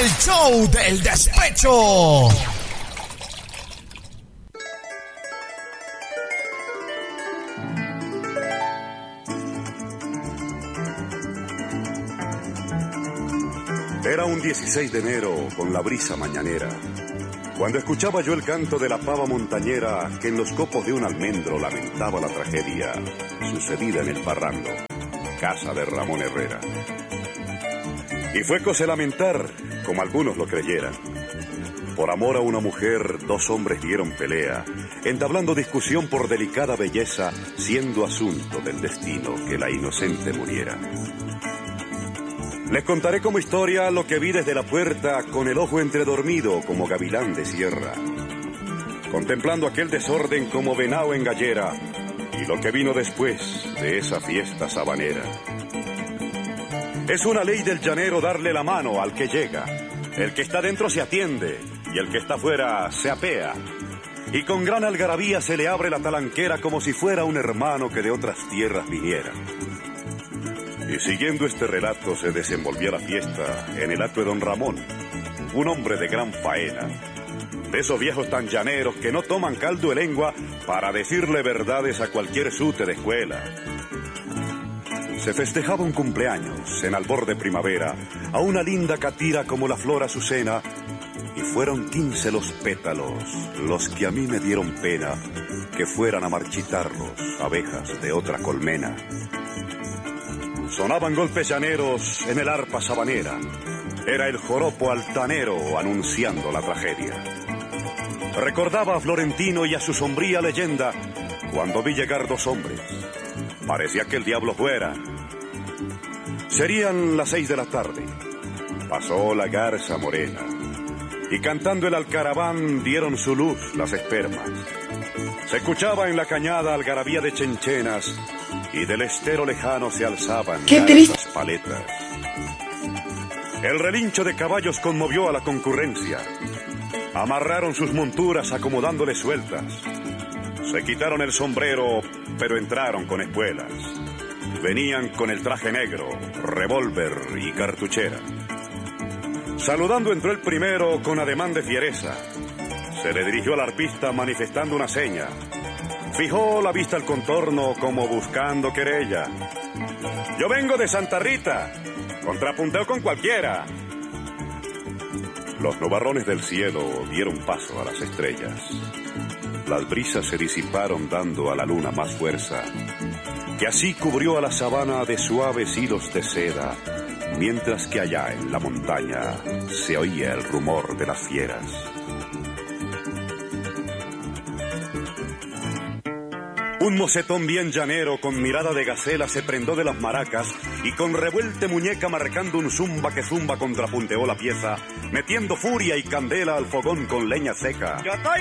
El show del despecho. Era un 16 de enero con la brisa mañanera, cuando escuchaba yo el canto de la pava montañera que en los copos de un almendro lamentaba la tragedia sucedida en el Parrando, casa de Ramón Herrera. Y fue cosa lamentar, como algunos lo creyeran. Por amor a una mujer, dos hombres dieron pelea, entablando discusión por delicada belleza, siendo asunto del destino que la inocente muriera. Les contaré como historia lo que vi desde la puerta, con el ojo entredormido como gavilán de sierra, contemplando aquel desorden como venao en gallera, y lo que vino después de esa fiesta sabanera. Es una ley del llanero darle la mano al que llega. El que está dentro se atiende y el que está fuera se apea. Y con gran algarabía se le abre la talanquera como si fuera un hermano que de otras tierras viniera. Y siguiendo este relato se desenvolvía la fiesta en el acto de don Ramón, un hombre de gran faena, de esos viejos tan llaneros que no toman caldo de lengua para decirle verdades a cualquier sute de escuela. Se festejaba un cumpleaños en albor de primavera a una linda catira como la flor azucena, y fueron 15 los pétalos los que a mí me dieron pena que fueran a marchitarlos abejas de otra colmena. Sonaban golpes llaneros en el arpa sabanera, era el joropo altanero anunciando la tragedia. Recordaba a Florentino y a su sombría leyenda cuando vi llegar dos hombres, parecía que el diablo fuera. Serían las 6 de la tarde, pasó la garza morena, y cantando el alcaraván dieron su luz las espermas. Se escuchaba en la cañada algarabía de chenchenas, y del estero lejano se alzaban las paletas. El relincho de caballos conmovió a la concurrencia. Amarraron sus monturas acomodándole sueltas. Se quitaron el sombrero, pero entraron con espuelas. Venían con el traje negro, revólver y cartuchera. Saludando entró el primero con ademán de fiereza. Se le dirigió al arpista manifestando una seña. Fijó la vista al contorno como buscando querella. Yo vengo de Santa Rita, contrapunteo con cualquiera. Los nubarrones del cielo dieron paso a las estrellas. Las brisas se disiparon dando a la luna más fuerza, que así cubrió a la sabana de suaves hilos de seda, mientras que allá en la montaña se oía el rumor de las fieras. Un mocetón bien llanero con mirada de gacela se prendó de las maracas y con revuelte muñeca marcando un zumba que zumba contrapunteó la pieza, metiendo furia y candela al fogón con leña seca. Yo estoy